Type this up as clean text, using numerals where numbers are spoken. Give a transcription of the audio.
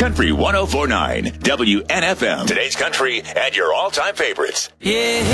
Country 104.9 WNFM. Today's country and your all-time favorites. Yeah.